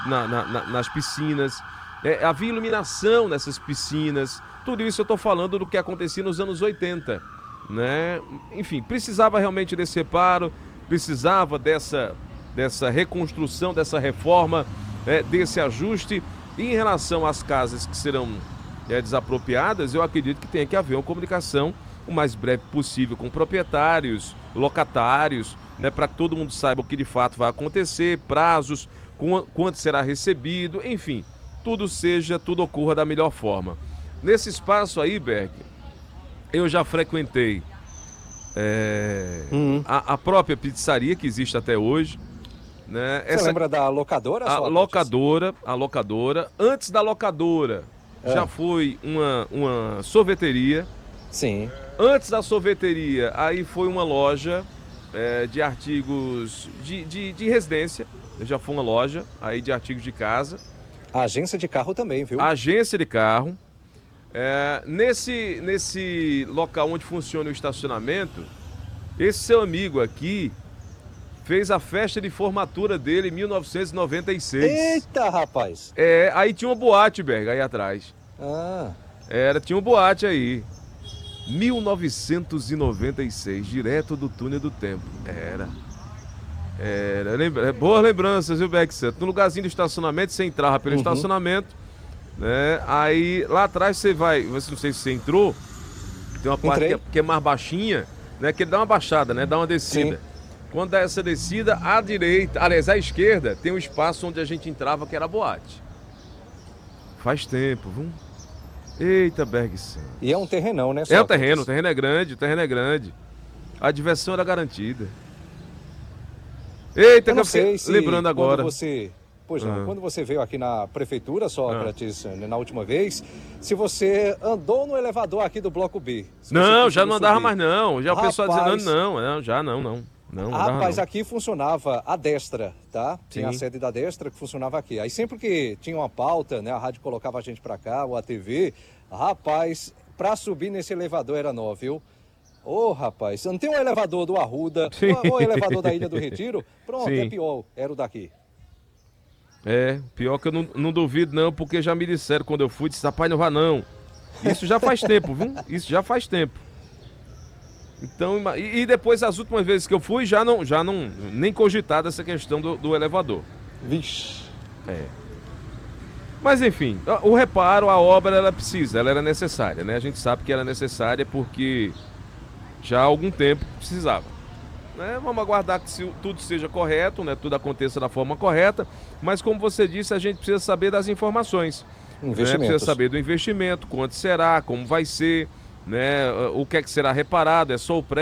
nas piscinas, havia iluminação nessas piscinas, tudo isso eu estou falando do que acontecia nos anos 80, né? Enfim, precisava realmente desse reparo, precisava dessa reconstrução, dessa reforma, desse ajuste. E em relação às casas que serão desapropriadas, eu acredito que tem que haver uma comunicação o mais breve possível com proprietários, locatários, né, para que todo mundo saiba o que de fato vai acontecer, prazos, quanto será recebido, enfim, tudo ocorra da melhor forma. Nesse espaço aí, Berg, eu já frequentei a própria pizzaria que existe até hoje, né? Você lembra da locadora? A locadora. Antes da locadora, já foi uma sorveteria. Sim. Antes da sorveteria, aí foi uma loja de artigos de residência. Já foi uma loja aí de artigos de casa. A agência de carro também, viu? Agência de carro. Nesse local onde funciona o estacionamento, esse seu amigo aqui fez a festa de formatura dele em 1996. Eita, rapaz! Aí tinha uma boate, Berg, aí atrás. Tinha uma boate aí. 1996, direto do túnel do tempo. Boas lembranças, viu, Berg Santos? No lugarzinho do estacionamento, você entrava pelo estacionamento, né? Aí lá atrás você vai, não sei se você entrou, tem uma parte que é mais baixinha, né? Que ele dá uma baixada, né? Dá uma descida. Sim. Quando dá essa descida, à direita, aliás, à esquerda, tem um espaço onde a gente entrava que era a boate. Faz tempo, viu? Eita, Berg Santos. E é um terrenão, né? O terreno é grande, A diversão era garantida. Eita, eu não sei se lembrando agora. Quando você veio aqui na prefeitura, Sócrates, na última vez, se você andou no elevador aqui do Bloco B. Não, já não andava mais não. Já o pessoal dizendo não, já não. Rapaz, aqui funcionava a Destra, tá? Tinha a sede da Destra que funcionava aqui. Aí sempre que tinha uma pauta, né, a rádio colocava a gente pra cá, ou a TV, rapaz, pra subir nesse elevador era nó, viu? Rapaz, não tem um elevador do Arruda, ou elevador da Ilha do Retiro? Pronto, é pior, era o daqui. Pior que eu não duvido não, porque já me disseram quando eu fui, disse, rapaz, não vá não. Isso já faz tempo, viu? Isso já faz tempo. Então, e depois, as últimas vezes que eu fui, já não nem cogitada essa questão do elevador. Vixe. Mas enfim, o reparo, a obra, ela era necessária, né? A gente sabe que era necessária porque já há algum tempo precisava. Né? Vamos aguardar que tudo seja correto, né? Tudo aconteça da forma correta, mas como você disse, a gente precisa saber das informações. Precisa saber do investimento, quanto será, como vai ser, né? O que é que será reparado, é só o prédio.